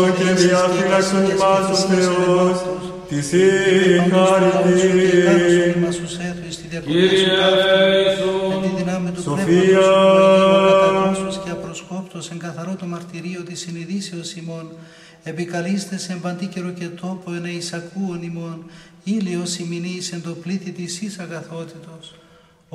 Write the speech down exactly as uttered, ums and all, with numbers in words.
Και διαφύλαξον ημάς ο Θεός, της η χάρητη. Κύριε Σοφία. Και απροσκόπτος εν καθαρό το μαρτυρίο της συνειδήσεως ημών, επικαλείστε σε παντή καιρο και τόπο εν εισακούον ημών, ήλιος ημινής εν το πλήθη της εις αγαθότητος.